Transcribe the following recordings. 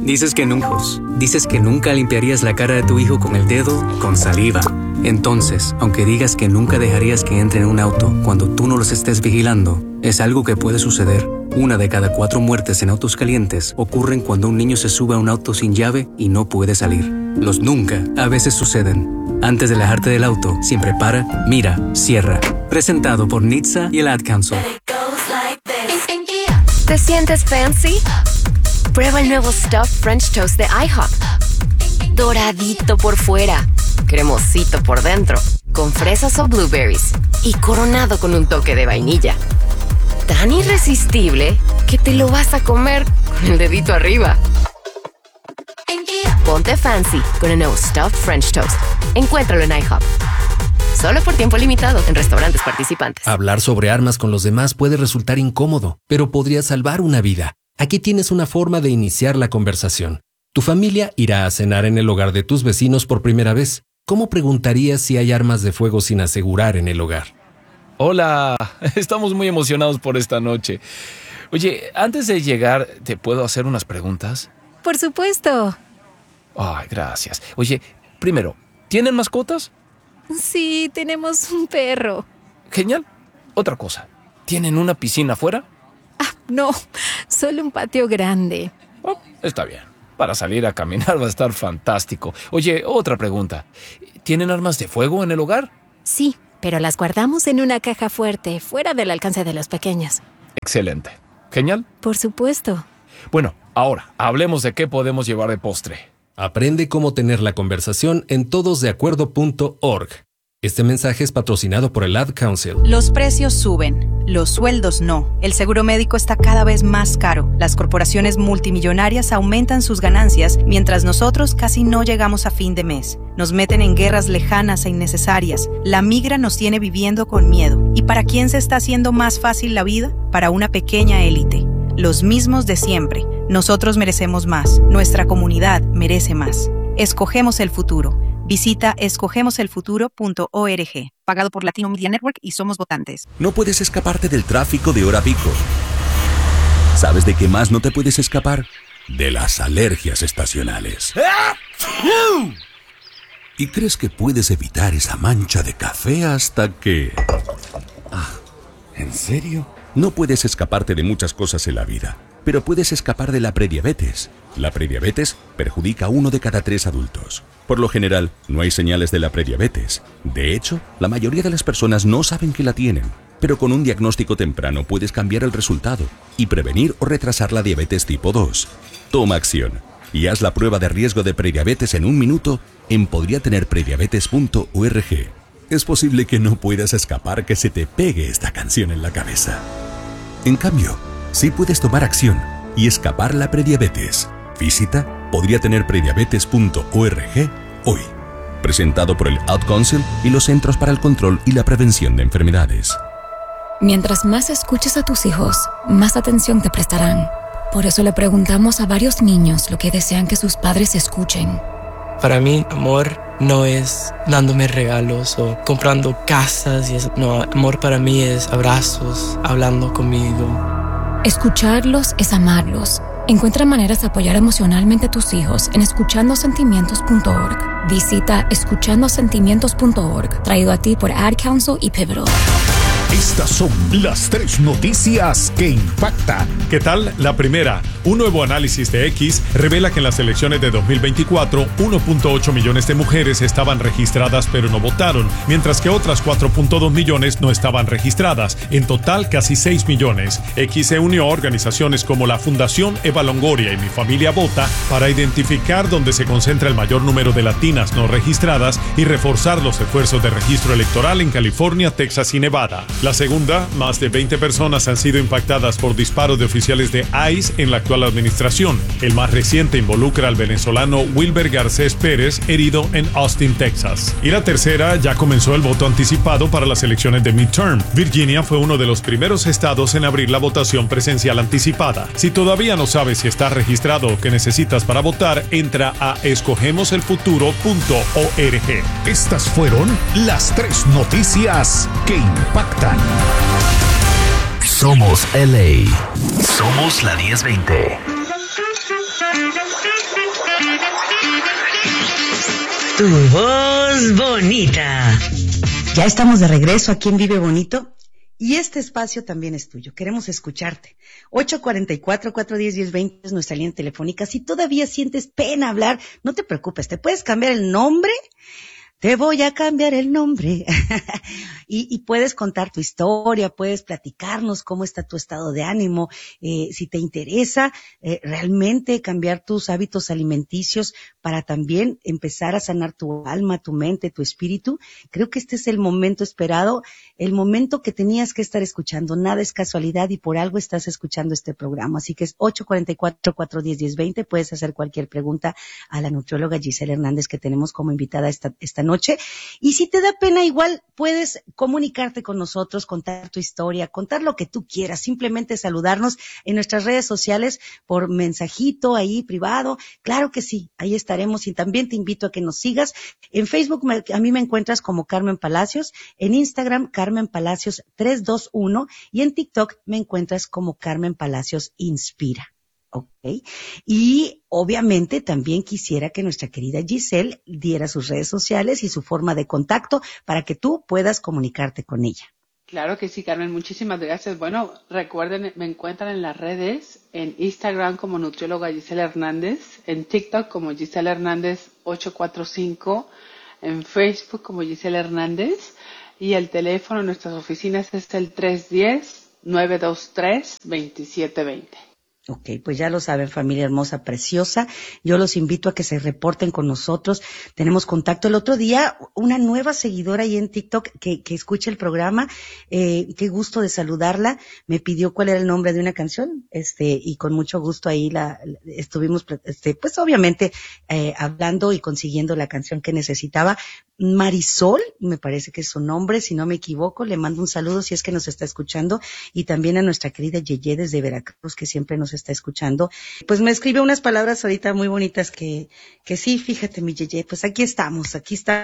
Dices que nunca limpiarías la cara de tu hijo con el dedo con saliva. Entonces, aunque digas que nunca dejarías que entre en un auto cuando tú no los estés vigilando, es algo que puede suceder. 1 de cada 4 muertes en autos calientes ocurren cuando un niño se sube a un auto sin llave y no puede salir. Los nunca a veces suceden. Antes de alejarte del auto, siempre para, mira, cierra. Presentado por NHTSA y el Ad Council. ¿Te sientes fancy? Prueba el nuevo Stuffed French Toast de IHOP. Doradito por fuera, cremosito por dentro, con fresas o blueberries y coronado con un toque de vainilla. Tan irresistible que te lo vas a comer con el dedito arriba. Ponte fancy con el nuevo Stuffed French Toast. Encuéntralo en IHOP. Solo por tiempo limitado en restaurantes participantes. Hablar sobre armas con los demás puede resultar incómodo, pero podría salvar una vida. Aquí tienes una forma de iniciar la conversación. Tu familia irá a cenar en el hogar de tus vecinos por primera vez. ¿Cómo preguntarías si hay armas de fuego sin asegurar en el hogar? Hola, estamos muy emocionados por esta noche. Oye, antes de llegar, ¿te puedo hacer unas preguntas? Por supuesto. Ay, gracias. Oye, primero, ¿tienen mascotas? Sí, tenemos un perro. Genial. Otra cosa, ¿tienen una piscina afuera? No, solo un patio grande. Oh, está bien. Para salir a caminar va a estar fantástico. Oye, otra pregunta. ¿Tienen armas de fuego en el hogar? Sí, pero las guardamos en una caja fuerte, fuera del alcance de los pequeños. Excelente. Genial. Por supuesto. Bueno, ahora, hablemos de qué podemos llevar de postre. Aprende cómo tener la conversación en todosdeacuerdo.org. Este mensaje es patrocinado por el Ad Council. Los precios suben, los sueldos no. El seguro médico está cada vez más caro. Las corporaciones multimillonarias aumentan sus ganancias mientras nosotros casi no llegamos a fin de mes. Nos meten en guerras lejanas e innecesarias. La migra nos tiene viviendo con miedo. ¿Y para quién se está haciendo más fácil la vida? Para una pequeña élite. Los mismos de siempre. Nosotros merecemos más. Nuestra comunidad merece más. Escogemos el futuro. Visita escogemoselfuturo.org. Pagado por Latino Media Network y somos votantes. No puedes escaparte del tráfico de hora pico. ¿Sabes de qué más no te puedes escapar? De las alergias estacionales. ¿Y crees que puedes evitar esa mancha de café hasta que... ¿En serio? No puedes escaparte de muchas cosas en la vida, pero puedes escapar de la prediabetes. La prediabetes perjudica a 1 de cada 3 adultos. Por lo general, no hay señales de la prediabetes. De hecho, la mayoría de las personas no saben que la tienen. Pero con un diagnóstico temprano puedes cambiar el resultado y prevenir o retrasar la diabetes tipo 2. Toma acción y haz la prueba de riesgo de prediabetes en 1 minuto en podriatenerprediabetes.org. Es posible que no puedas escapar que se te pegue esta canción en la cabeza. En cambio, sí puedes tomar acción y escapar la prediabetes. Visita podriatenerprediabetes.org hoy. Presentado por el Ad Council y los Centros para el Control y la Prevención de Enfermedades. Mientras más escuches a tus hijos, más atención te prestarán. Por eso le preguntamos a varios niños lo que desean que sus padres escuchen. Para mí, amor no es dándome regalos o comprando casas y eso. No, amor para mí es abrazos, hablando conmigo. Escucharlos es amarlos. Encuentra maneras de apoyar emocionalmente a tus hijos en escuchandosentimientos.org. Visita escuchandosentimientos.org, traído a ti por Ad Council y Pivotal. Estas son las 3 noticias que impactan. ¿Qué tal? La primera, un nuevo análisis de X revela que en las elecciones de 2024, 1.8 millones de mujeres estaban registradas pero no votaron, mientras que otras 4.2 millones no estaban registradas. En total, casi 6 millones. X se unió a organizaciones como la Fundación Eva Longoria y Mi Familia Vota para identificar dónde se concentra el mayor número de latinas no registradas y reforzar los esfuerzos de registro electoral en California, Texas y Nevada. La segunda, más de 20 personas han sido impactadas por disparos de oficiales de ICE en la actual administración. El más reciente involucra al venezolano Wilber Garcés Pérez, herido en Austin, Texas. Y la tercera, ya comenzó el voto anticipado para las elecciones de midterm. Virginia fue uno de los primeros estados en abrir la votación presencial anticipada. Si todavía no sabes si estás registrado o qué necesitas para votar, entra a escogemoselfuturo.org. Estas fueron las 3 noticias que impactan. Somos LA. Somos la 1020. Tu voz bonita. Ya estamos de regreso aquí en Vive Bonito y este espacio también es tuyo. Queremos escucharte. 844-410-1020 es nuestra línea telefónica. Si todavía sientes pena hablar, no te preocupes, te puedes cambiar el nombre. Te voy a cambiar el nombre. y puedes contar tu historia, puedes platicarnos cómo está tu estado de ánimo. Si te interesa realmente cambiar tus hábitos alimenticios para también empezar a sanar tu alma, tu mente, tu espíritu, creo que este es el momento esperado, el momento que tenías que estar escuchando. Nada es casualidad y por algo estás escuchando este programa. Así que es 844-410-1020. Puedes hacer cualquier pregunta a la nutrióloga Giselle Hernández que tenemos como invitada esta noche. Y si te da pena, igual puedes comunicarte con nosotros, contar tu historia, contar lo que tú quieras, simplemente saludarnos en nuestras redes sociales por mensajito ahí privado. Claro que sí, ahí estaremos y también te invito a que nos sigas. En Facebook a mí me encuentras como Carmen Palacios, en Instagram Carmen Palacios 321 y en TikTok me encuentras como Carmen Palacios Inspira. Okay. Y obviamente también quisiera que nuestra querida Giselle diera sus redes sociales y su forma de contacto para que tú puedas comunicarte con ella. Claro que sí, Carmen, muchísimas gracias. Bueno, recuerden, me encuentran en las redes, en Instagram como nutrióloga Giselle Hernández, en TikTok como Giselle Hernández 845, en Facebook como Giselle Hernández y el teléfono en nuestras oficinas es el 310-923-2720. Ok, pues ya lo saben, familia hermosa, preciosa. Yo los invito a que se reporten con nosotros. Tenemos contacto. El otro día, una nueva seguidora ahí en TikTok que escucha el programa, qué gusto de saludarla. Me pidió cuál era el nombre de una canción, y con mucho gusto ahí estuvimos, pues obviamente, hablando y consiguiendo la canción que necesitaba. Marisol, me parece que es su nombre, si no me equivoco. Le mando un saludo si es que nos está escuchando. Y también a nuestra querida Yeye desde Veracruz, que siempre nos está escuchando. Pues me escribe unas palabras ahorita muy bonitas que sí, fíjate, mi Yeye, pues aquí estamos,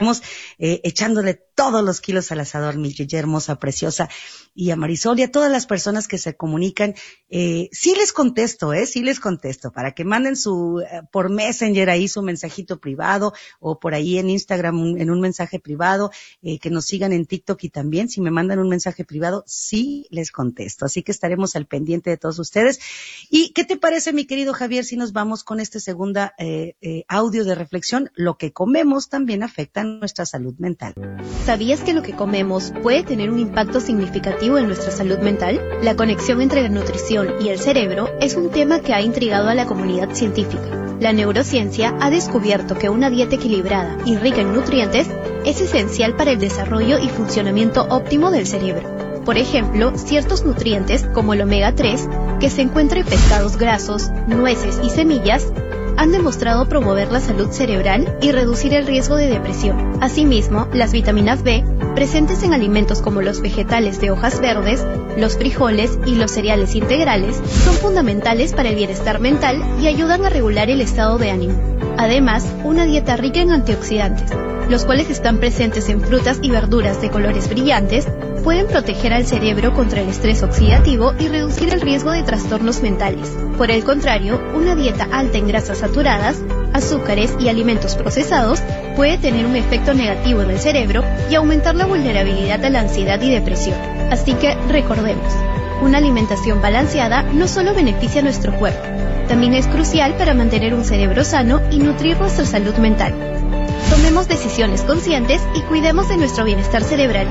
echándole todos los kilos al asador, mi Yeye hermosa, preciosa. Y a Marisol y a todas las personas que se comunican, sí les contesto, para que manden por Messenger ahí su mensajito privado, o por ahí en Instagram en un mensaje privado, que nos sigan en TikTok y también si me mandan un mensaje privado, sí les contesto. Así que estaremos al pendiente de todos ustedes. ¿Y qué te parece, mi querido Javier, si nos vamos con este segunda audio de reflexión? Lo que comemos también afecta a nuestra salud mental. ¿Sabías que lo que comemos puede tener un impacto significativo en nuestra salud mental? La conexión entre la nutrición y el cerebro es un tema que ha intrigado a la comunidad científica. La neurociencia ha descubierto que una dieta equilibrada y rica en nutrientes es esencial para el desarrollo y funcionamiento óptimo del cerebro. Por ejemplo, ciertos nutrientes como el omega 3, que se encuentra en pescados grasos, nueces y semillas, han demostrado promover la salud cerebral y reducir el riesgo de depresión. Asimismo, las vitaminas B, presentes en alimentos como los vegetales de hojas verdes, los frijoles y los cereales integrales, son fundamentales para el bienestar mental y ayudan a regular el estado de ánimo. Además, una dieta rica en antioxidantes, los cuales están presentes en frutas y verduras de colores brillantes, pueden proteger al cerebro contra el estrés oxidativo y reducir el riesgo de trastornos mentales. Por el contrario, una dieta alta en grasas saturadas, azúcares y alimentos procesados puede tener un efecto negativo en el cerebro y aumentar la vulnerabilidad a la ansiedad y depresión. Así que recordemos, una alimentación balanceada no solo beneficia a nuestro cuerpo, también es crucial para mantener un cerebro sano y nutrir nuestra salud mental. Tomemos decisiones conscientes y cuidemos de nuestro bienestar cerebral.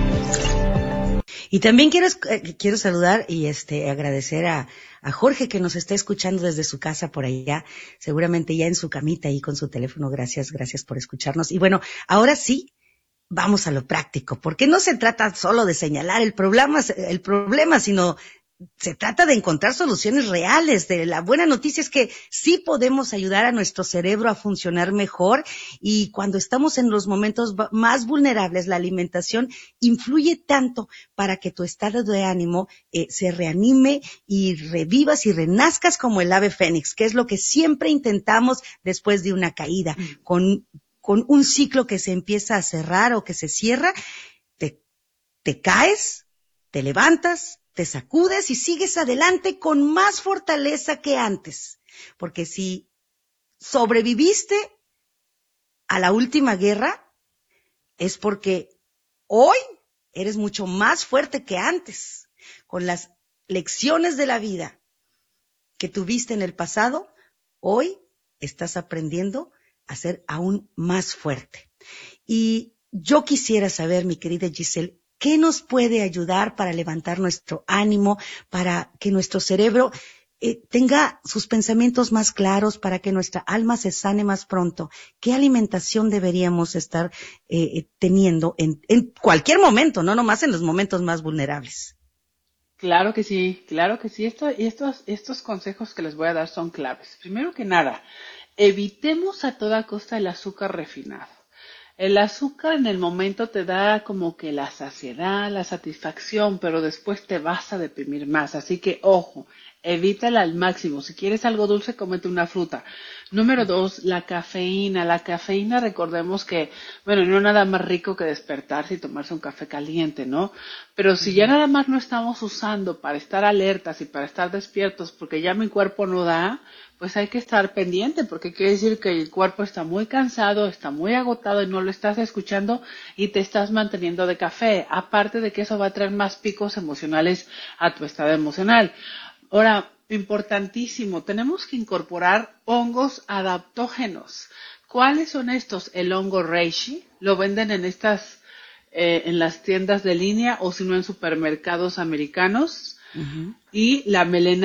Y también quiero saludar y agradecer a Jorge, que nos está escuchando desde su casa por allá, seguramente ya en su camita ahí con su teléfono. Gracias por escucharnos. Y bueno, ahora sí, vamos a lo práctico, porque no se trata solo de señalar el problema, sino se trata de encontrar soluciones reales. La buena noticia es que sí podemos ayudar a nuestro cerebro a funcionar mejor, y cuando estamos en los momentos más vulnerables, la alimentación influye tanto para que tu estado de ánimo se reanime y revivas y renazcas como el ave fénix, que es lo que siempre intentamos después de una caída, con un ciclo que se empieza a cerrar o que se cierra. Te caes, te levantas, te sacudes y sigues adelante con más fortaleza que antes. Porque si sobreviviste a la última guerra, es porque hoy eres mucho más fuerte que antes. Con las lecciones de la vida que tuviste en el pasado, hoy estás aprendiendo a ser aún más fuerte. Y yo quisiera saber, mi querida Giselle, ¿qué nos puede ayudar para levantar nuestro ánimo, para que nuestro cerebro tenga sus pensamientos más claros, para que nuestra alma se sane más pronto? ¿Qué alimentación deberíamos estar teniendo en cualquier momento, no nomás en los momentos más vulnerables? Claro que sí, claro que sí. Estos consejos que les voy a dar son claves. Primero que nada, evitemos a toda costa el azúcar refinado. El azúcar en el momento te da como que la saciedad, la satisfacción, pero después te vas a deprimir más. Así que, ojo, evítala al máximo. Si quieres algo dulce, cómete una fruta. Número 2, la cafeína. La cafeína, recordemos que, bueno, no nada más rico que despertarse y tomarse un café caliente, ¿no? Pero si ya nada más lo estamos usando para estar alertas y para estar despiertos, porque ya mi cuerpo no da, pues hay que estar pendiente, porque quiere decir que el cuerpo está muy cansado, está muy agotado y no lo estás escuchando y te estás manteniendo de café. Aparte de que eso va a traer más picos emocionales a tu estado emocional. Ahora, importantísimo, tenemos que incorporar hongos adaptógenos. ¿Cuáles son estos? El hongo reishi, lo venden en en las tiendas de línea o si no en supermercados americanos. Y la melena